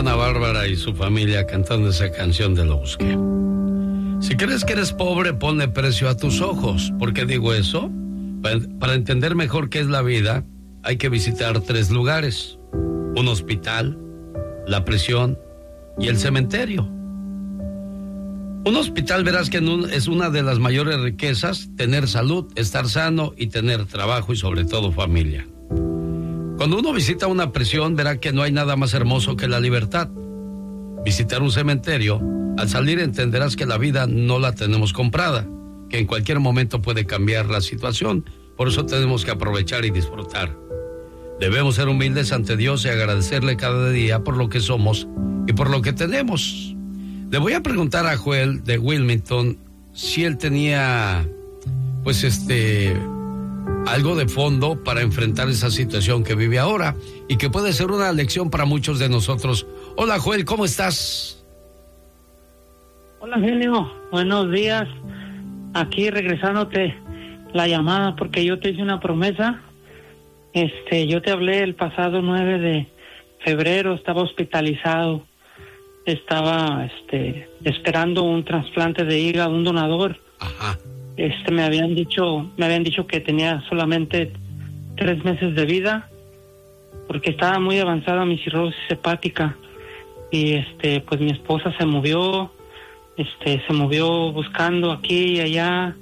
Ana Bárbara y su familia cantando esa canción de Lo Busqué. Si crees que eres pobre, ponle precio a tus ojos. ¿Por qué digo eso? Para entender mejor qué es la vida, hay que visitar 3 lugares: un hospital, la prisión y el cementerio. Un hospital, verás que es una de las mayores riquezas: tener salud, estar sano y tener trabajo y sobre todo familia. Cuando uno visita una prisión, verá que no hay nada más hermoso que la libertad. Visitar un cementerio, al salir entenderás que la vida no la tenemos comprada, que en cualquier momento puede cambiar la situación. Por eso tenemos que aprovechar y disfrutar. Debemos ser humildes ante Dios y agradecerle cada día por lo que somos y por lo que tenemos. Le voy a preguntar a Joel de Wilmington si él tenía, algo de fondo para enfrentar esa situación que vive ahora y que puede ser una lección para muchos de nosotros. Hola, Joel, ¿cómo estás? Hola, genio, buenos días. Aquí regresándote la llamada porque yo te hice una promesa. Yo te hablé el pasado 9 de febrero, estaba hospitalizado. Estaba esperando un trasplante de hígado, un donador. Ajá. Me habían dicho que tenía solamente 3 meses de vida porque estaba muy avanzada mi cirrosis hepática y pues mi esposa se movió buscando aquí y allá.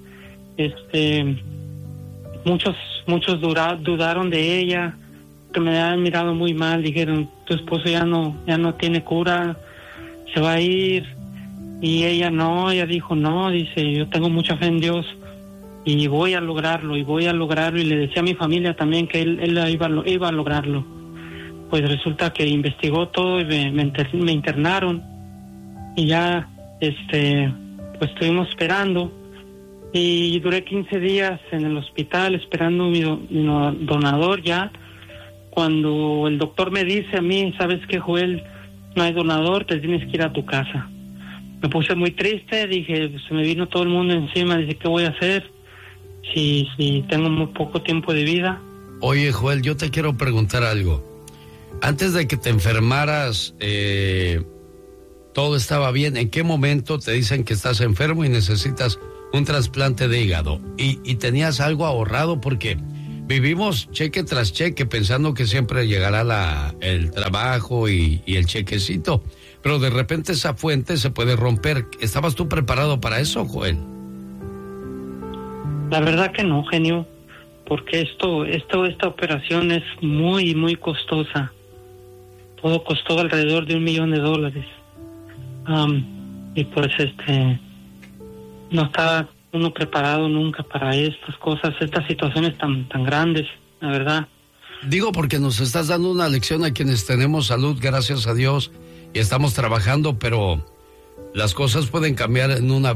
Muchos dudaron de ella, que me habían mirado muy mal, dijeron: tu esposo ya no tiene cura, se va a ir. Y ella dijo no, dice: yo tengo mucha fe en Dios y voy a lograrlo, y le decía a mi familia también que él iba a lograrlo. Pues resulta que investigó todo y me internaron y ya pues estuvimos esperando y duré 15 días en el hospital esperando mi donador. Ya cuando el doctor me dice a mí: ¿sabes qué, Joel? No hay donador, te tienes que ir a tu casa. Me puse muy triste, dije, se me vino todo el mundo encima, dije, ¿qué voy a hacer si tengo muy poco tiempo de vida? Oye, Joel, yo te quiero preguntar algo. Antes de que te enfermaras, todo estaba bien. ¿En qué momento te dicen que estás enfermo y necesitas un trasplante de hígado? ¿Y tenías algo ahorrado? Porque vivimos cheque tras cheque pensando que siempre llegará el trabajo y el chequecito. Pero de repente esa fuente se puede romper. ¿Estabas tú preparado para eso, Joel? La verdad que no, genio, porque esta operación es muy, muy costosa. Todo costó alrededor de $1 millón. Y pues no estaba uno preparado nunca para estas cosas, estas situaciones tan grandes, la verdad. Digo porque nos estás dando una lección a quienes tenemos salud, gracias a Dios, y estamos trabajando, pero las cosas pueden cambiar en una